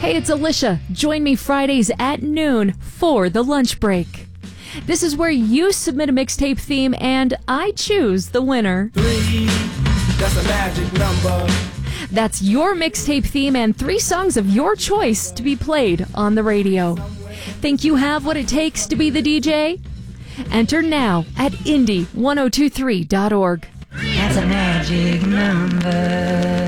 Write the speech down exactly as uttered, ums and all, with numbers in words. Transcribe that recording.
Hey, it's Alicia. Join me Fridays at noon for the lunch break. This is where you submit a mixtape theme and I choose the winner. Three, that's a magic number. That's your mixtape theme and three songs of your choice to be played on the radio. Think you have what it takes to be the D J? Enter now at indy ten twenty-three dot org. That's a magic number.